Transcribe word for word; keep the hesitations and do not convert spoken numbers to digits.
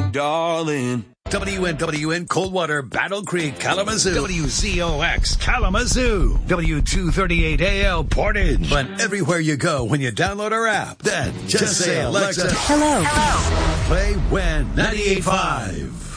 darling. W N W N Coldwater, Battle Creek, Kalamazoo. W Z O X Kalamazoo. W two thirty-eight A L Portage. But everywhere you go when you download our app, then just, just say, Alexa, Hello. Hello. Play When ninety-eight point five.